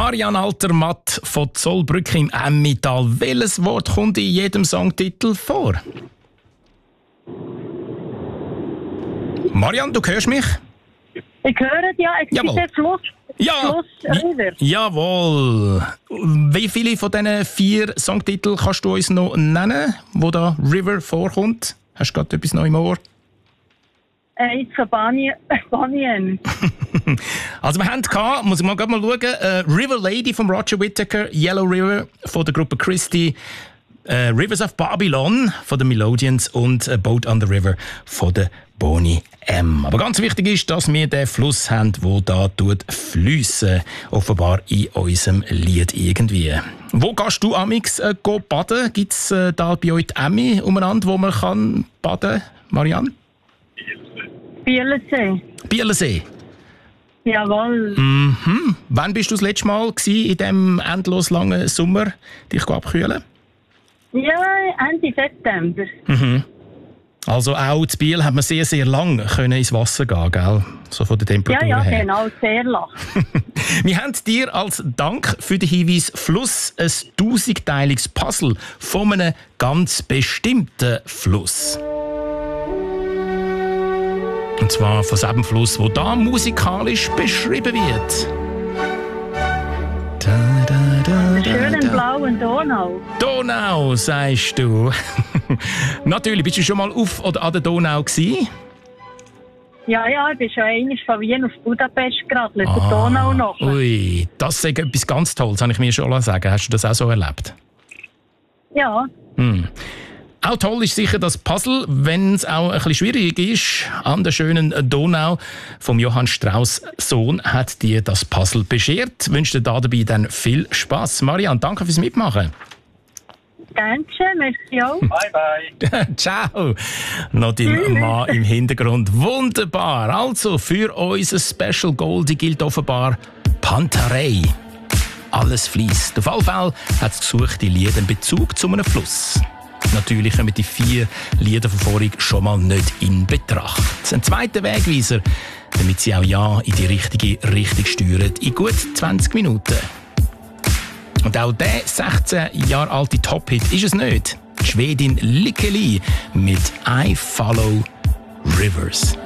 Marianne Altermatt von Zollbrücke im Emmental. Welches Wort kommt in jedem Songtitel vor? Marianne, du hörst mich? Ich höre ja, ich Jawohl. Fluss. Ja, Fluss, River. Jawohl. Wie viele von diesen 4 Songtiteln kannst du uns noch nennen, wo da River vorkommt? Hast du gerade etwas noch im Ohr? Eins von Banyan. Also wir haben gehabt, muss ich mal schauen, River Lady von Roger Whittaker, Yellow River von der Gruppe Christie, Rivers of Babylon von den Melodians und A Boat on the River von der Boney M. Aber ganz wichtig ist, dass wir den Fluss haben, der da fliessen, offenbar in unserem Lied irgendwie. Wo gehst du amix baden? Gibt es da bei euch die Emmi umeinander, wo man kann baden, Marianne? Bielensee. Bielensee? Jawohl. Mhm. Wann bist du das letzte Mal in diesem endlos langen Sommer dich abkühlen? Ja, Ende September. Mhm. Also auch in Biel hat man sehr, sehr lang ins Wasser gehen, gell? So von der Temperatur Ja, her. genau, sehr lang. Wir haben dir als Dank für den Hinweis Fluss ein 1000-teiliges Puzzle von einem ganz bestimmten Fluss. Und zwar von diesem Fluss, der da musikalisch beschrieben wird. Schönen blauen Donau. Donau, sagst du. Natürlich, bist du schon mal auf oder an der Donau gewesen? Ja, ich bin schon einmal von Wien auf Budapest geradelt, der Donau noch. Ui, das ist etwas ganz Tolles, habe ich mir schon sagen. Hast du das auch so erlebt? Ja. Auch toll ist sicher das Puzzle, wenn es auch ein bisschen schwierig ist. An der schönen Donau vom Johann Strauss Sohn hat dir das Puzzle beschert. Ich wünsche dir dabei dann viel Spass. Marianne, danke fürs Mitmachen. Dankeschön, merci auch. Bye, bye. Ciao. Noch dein Mann im Hintergrund. Wunderbar. Also, für unser Special Goldie gilt offenbar Pantarei. Alles fließt. Auf alle Fälle hat das gesuchte Lied einen Bezug zu einem Fluss. Natürlich kommen die 4 Lieder von vorhin schon mal nicht in Betracht. Ein zweiter Wegweiser, damit sie auch ja in die richtige Richtung steuern, in gut 20 Minuten. Und auch der 16 Jahre alte Top-Hit ist es nicht. Die Schwedin Lykke Li mit I Follow Rivers.